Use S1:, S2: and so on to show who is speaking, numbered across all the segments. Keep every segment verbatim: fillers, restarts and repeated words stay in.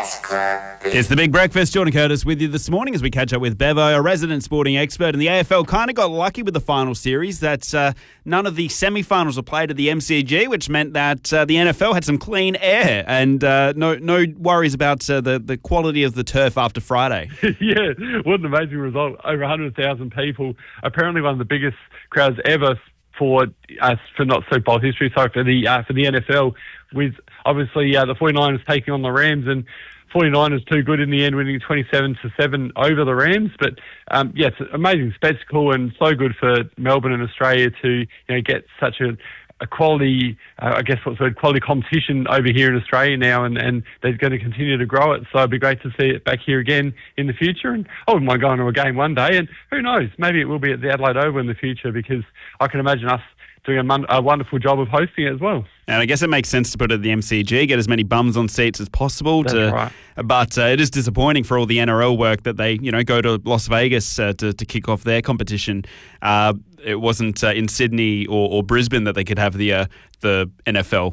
S1: It's the Big Breakfast. Jordan Curtis with you this morning as we catch up with Bevo, a resident sporting expert. And the A F L kind of got lucky with the final series that uh, none of the semi-finals were played at the M C G, which meant that uh, the N F L had some clean air and uh, no no worries about uh, the, the quality of the turf after Friday.
S2: Yeah, what an amazing result. Over one hundred thousand people. Apparently one of the biggest crowds ever for uh, for not Super Bowl history, sorry, for the, uh, for the N F L, with obviously uh, the 49ers taking on the Rams, and 49ers too good in the end, winning twenty-seven to seven over the Rams. But um, yeah, it's an amazing spectacle and so good for Melbourne and Australia to you know get such a, a quality, uh, I guess what's the word, quality competition over here in Australia now, and, and they're going to continue to grow it. So it'd be great to see it back here again in the future. And I wouldn't mind going to a game one day, and who knows, maybe it will be at the Adelaide Oval in the future, because I can imagine us doing a, mon- a wonderful job of hosting it as well.
S1: And I guess it makes sense to put it at the M C G, get as many bums on seats as possible.
S2: That's
S1: to,
S2: right.
S1: But uh, it is disappointing for all the N R L work that they, you know, go to Las Vegas uh, to, to kick off their competition. Uh, it wasn't uh, in Sydney or, or Brisbane that they could have the uh, the N F L.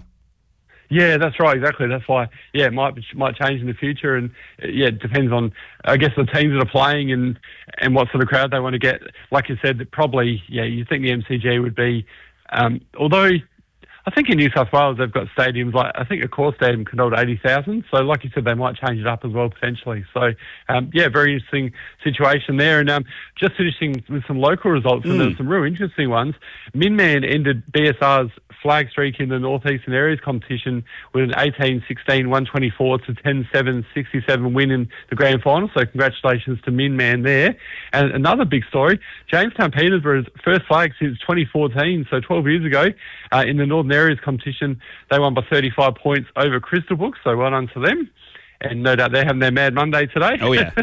S2: Yeah, that's right, exactly. That's why, yeah, it might might change in the future, and yeah, it depends on, I guess, the teams that are playing and, and what sort of crowd they want to get. Like you said, probably, yeah, you think the M C G would be, um, although I think in New South Wales they've got stadiums like, I think a core stadium can hold eighty thousand. So like you said, they might change it up as well potentially. So um, yeah, very interesting situation there. And um, just finishing with some local results, and mm. there were some real interesting ones. Minman ended B S R's flag streak in the Northeastern Areas competition with an eighteen sixteen, one twenty-four to ten seven, sixty-seven win in the grand final. So congratulations to Minman there. And another big story, Jamestown Peterboroug's first flag since twenty fourteen, so twelve years ago, uh, in the Northern Areas competition. They won by thirty-five points over Crystal Brook, so well done to them. And no doubt they're having their Mad Monday today.
S1: Oh, yeah.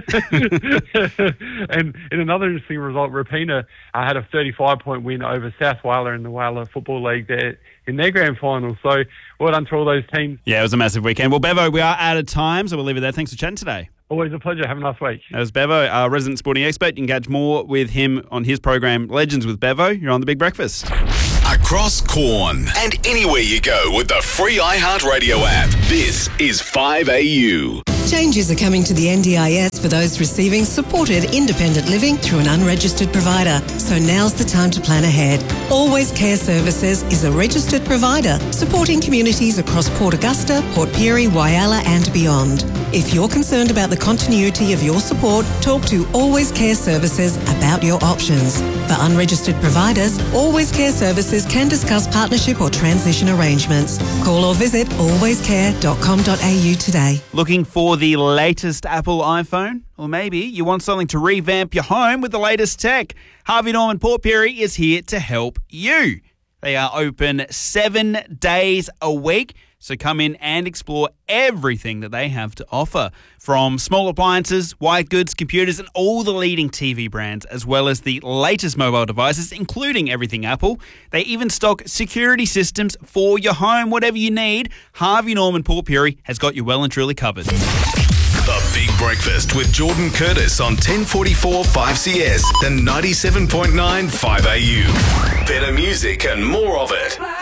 S2: And in another interesting result, Rapina uh, had a thirty-five point win over South Whaler in the Whaler Football League there in their grand final. So well done to all those teams.
S1: Yeah, it was a massive weekend. Well, Bevo, we are out of time, so we'll leave it there. Thanks for chatting today.
S2: Always a pleasure. Have a nice week.
S1: That was Bevo, our resident sporting expert. You can catch more with him on his program, Legends with Bevo. You're on The Big Breakfast.
S3: Across Corn and anywhere you go with the free iHeartRadio app. This is five A U.
S4: Changes are coming to the N D I S for those receiving supported independent living through an unregistered provider. So now's the time to plan ahead. Always Care Services is a registered provider supporting communities across Port Augusta, Port Pirie, Whyalla and beyond. If you're concerned about the continuity of your support, talk to Always Care Services about your options. For unregistered providers, Always Care Services can discuss partnership or transition arrangements. Call or visit always care dot com dot a u today.
S1: Looking for the latest Apple iPhone? Or maybe you want something to revamp your home with the latest tech. Harvey Norman Port Pirie is here to help you. They are open seven days a week. So come in and explore everything that they have to offer, from small appliances, white goods, computers, and all the leading T V brands, as well as the latest mobile devices, including everything Apple. They even stock security systems for your home. Whatever you need, Harvey Norman Port Pirie has got you well and truly covered.
S3: The Big Breakfast with Jordan Curtis on ten forty-four five C S and ninety-seven point nine five A U. Better music and more of it.